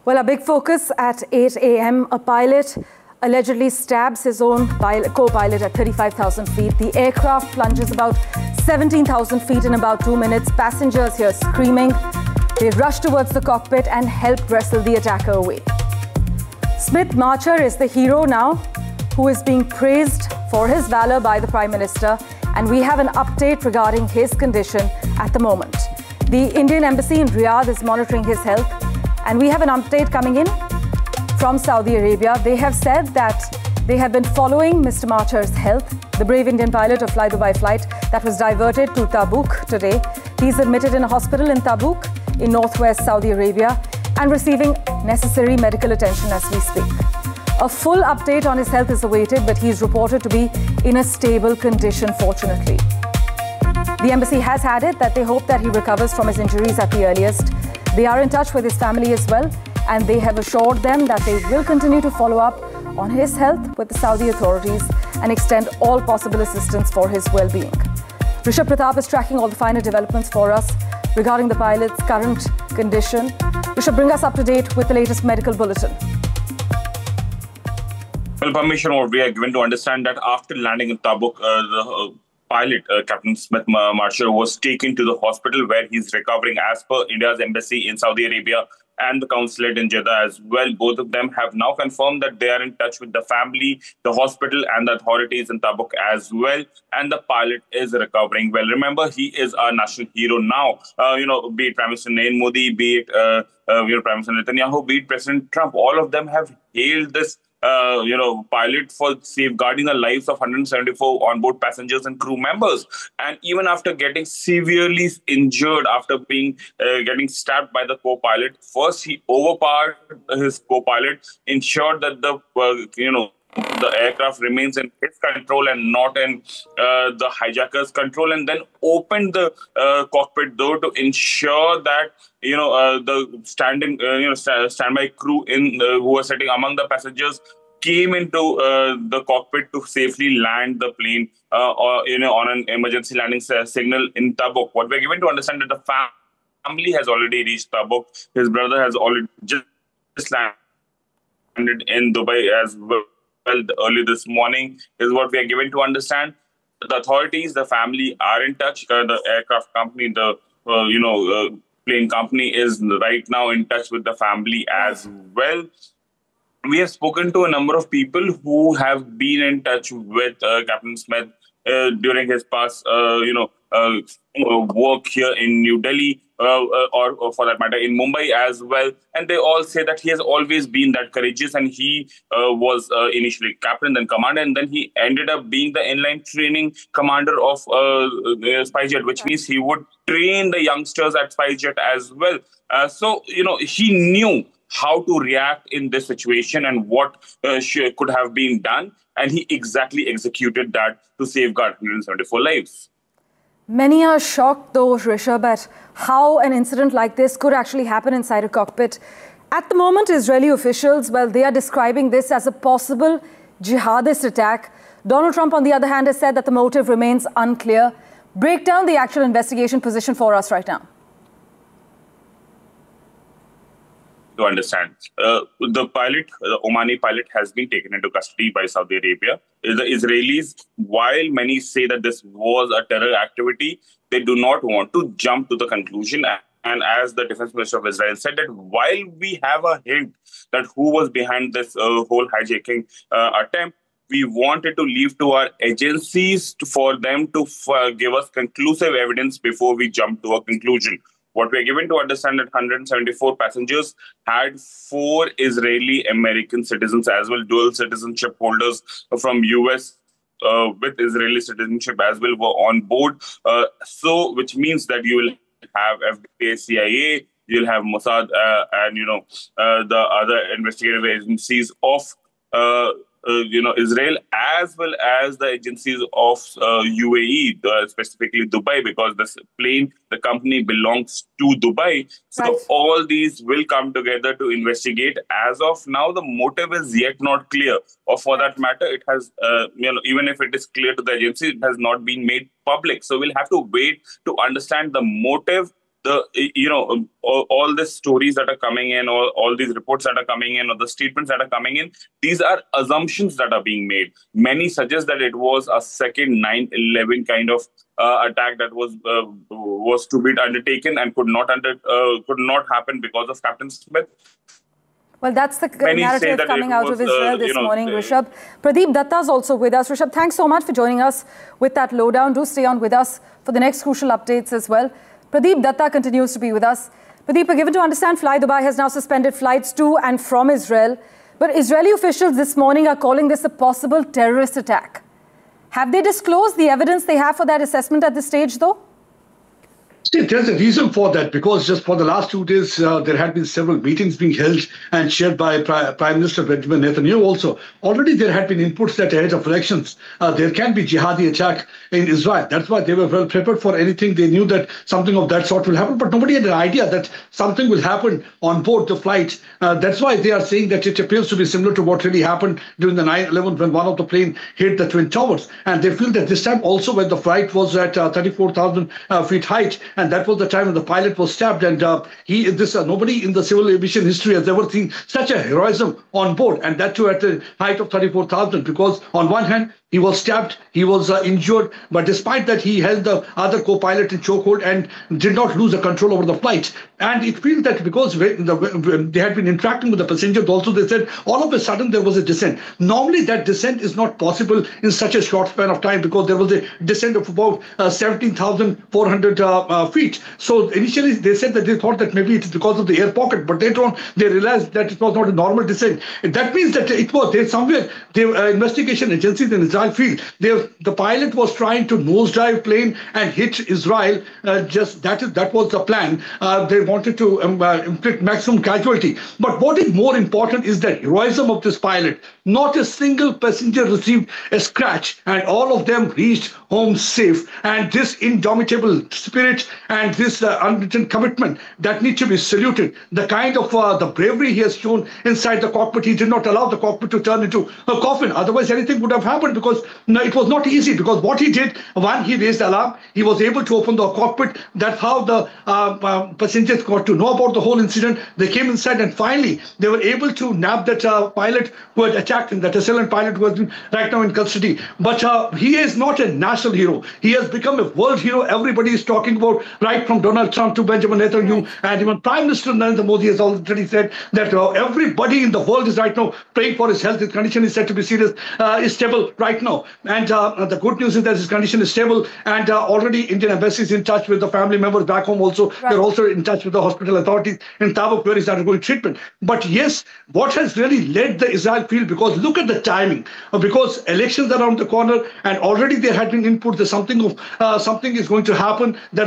Well, a big focus at 8 a.m. A pilot allegedly stabs his own co-pilot at 35,000 feet. The aircraft plunges about 17,000 feet in about 2 minutes. Passengers hear screaming. They rush towards the cockpit and help wrestle the attacker away. Smith Marcher is the hero now, who is being praised for his valor by the Prime Minister. And we have an update regarding his condition at the moment. The Indian Embassy in Riyadh is monitoring his health. And we have an update coming in from Saudi Arabia. They have said that they have been following Mr. Marcher's health, the brave Indian pilot of Fly Dubai flight that was diverted to Tabuk today. He's admitted in a hospital in Tabuk in northwest Saudi Arabia and receiving necessary medical attention as we speak. A full update on his health is awaited, but he's reported to be in a stable condition, fortunately. The embassy has added that they hope that he recovers from his injuries at the earliest. They are in touch with his family as well, and they have assured them that they will continue to follow up on his health with the Saudi authorities and extend all possible assistance for his well-being. Rishabh Pratap is tracking all the finer developments for us regarding the pilot's current condition. Rishabh, bring us up to date with the latest medical bulletin. Well, Parmeshwar, we are given to understand that after landing in Tabuk, the pilot, Captain Smith Marcher, was taken to the hospital where he's recovering as per India's embassy in Saudi Arabia and the consulate in Jeddah as well. Both of them have now confirmed that they are in touch with the family, the hospital and the authorities in Tabuk as well. And the pilot is recovering well. Remember, he is our national hero now. Be it Prime Minister Narendra Modi, be it Prime Minister Netanyahu, be it President Trump, all of them have hailed this pilot for safeguarding the lives of 174 onboard passengers and crew members. And even after getting severely injured after getting stabbed by the co-pilot, first he overpowered his co-pilot, ensured that the aircraft remains in his control and not in the hijacker's control, and then opened the cockpit door to ensure that the standby crew who were sitting among the passengers came into the cockpit to safely land the plane on an emergency landing signal in Tabuk. What we're given to understand that the family has already reached Tabuk. His brother has already just landed in Dubai as well. Early this morning is what we are given to understand. The authorities, the family are in touch. The aircraft company, the plane company is right now in touch with the family as well. We have spoken to a number of people who have been in touch with Captain Smith during his past, work here in New Delhi, or for that matter in Mumbai as well. And they all say that he has always been that courageous, and he was initially captain, then commander, and then he ended up being the inline training commander of SpiceJet, which means he would train the youngsters at SpiceJet as well. So he knew how to react in this situation and what could have been done. And he exactly executed that to safeguard 174 lives. Many are shocked, though, Rishabh, at how an incident like this could actually happen inside a cockpit. At the moment, Israeli officials, well, they are describing this as a possible jihadist attack. Donald Trump, on the other hand, has said that the motive remains unclear. Break down the actual investigation position for us right now. To understand, the pilot, the Omani pilot, has been taken into custody by Saudi Arabia. The Israelis, while many say that this was a terror activity, they do not want to jump to the conclusion. And as the Defense Minister of Israel said, that while we have a hint that who was behind this whole hijacking attempt, we wanted to leave to our agencies for them to give us conclusive evidence before we jump to a conclusion. What we are given to understand that 174 passengers had 4 Israeli-American citizens as well, dual citizenship holders from US with Israeli citizenship as well were on board. Which means that you will have FDA, CIA, you'll have Mossad and the other investigative agencies of Israel, as well as the agencies of UAE, specifically Dubai, because this plane, the company belongs to Dubai. So Right. all these will come together to investigate. As of now, the motive is yet not clear. Or for that matter, it has, even if it is clear to the agency, it has not been made public. So we'll have to wait to understand the motive all the stories that are coming in, or all these reports that are coming in, or the statements that are coming in, these are assumptions that are being made. Many suggest that it was a second 9/11 kind of attack that was to be undertaken and could not happen because of Captain Smith. Well, that's the narrative coming out of Israel this morning, Rishabh. Pradeep Datta is also with us. Rishabh, thanks so much for joining us with that lowdown. Do stay on with us for the next crucial updates as well. Pradeep Datta continues to be with us. Pradeep, we're given to understand Fly Dubai has now suspended flights to and from Israel. But Israeli officials this morning are calling this a possible terrorist attack. Have they disclosed the evidence they have for that assessment at this stage, though? There's a reason for that, because just for the last 2 days, there had been several meetings being held and shared by Prime Minister Benjamin Netanyahu also. Already there had been inputs that ahead of elections, there can be jihadi attack in Israel. That's why they were well prepared for anything. They knew that something of that sort will happen, but nobody had an idea that something will happen on board the flight. That's why they are saying that it appears to be similar to what really happened during the 9/11 when one of the plane hit the Twin Towers. And they feel that this time also when the flight was at 34,000 feet height, and that was the time when the pilot was stabbed. And nobody in the civil aviation history has ever seen such a heroism on board, and that too at the height of 34,000. Because on one hand, he was stabbed, he was injured, but despite that, he held the other co-pilot in chokehold and did not lose the control over the flight. And it feels that because when they had been interacting with the passengers also, they said all of a sudden there was a descent. Normally that descent is not possible in such a short span of time, because there was a descent of about 17,400 feet. So initially they said that they thought that maybe it's because of the air pocket, but later on they realized that it was not a normal descent. That means that there's somewhere the investigation agencies in Israel feel the pilot was trying to nosedive plane and hit Israel. That was the plan. They wanted to inflict maximum casualty. But what is more important is the heroism of this pilot. Not a single passenger received a scratch, and all of them reached home safe. And this indomitable spirit and this unwritten commitment that needs to be saluted. The kind of the bravery he has shown inside the cockpit. He did not allow the cockpit to turn into a coffin. Otherwise, anything would have happened, because it was not easy. Because what he did, one, he raised the alarm. He was able to open the cockpit. That's how the passengers got to know about the whole incident. They came inside, and finally they were able to nab that pilot who had attacked him, that assailant pilot who has been right now in custody. But he is not a national hero. He has become a world hero. Everybody is talking about, right from Donald Trump to Benjamin Netanyahu, and even Prime Minister Narendra Modi has already said that everybody in the world is right now praying for his health. His condition is said to be serious, is stable right now. And the good news is that his condition is stable, and already Indian embassy is in touch with the family members back home also. Right. They're also in touch with the hospital authorities in Tabuk, where he's undergoing treatment. But yes, what has really led the Israel field, because look at the timing, because elections are around the corner, and already there had been input that something is going to happen, that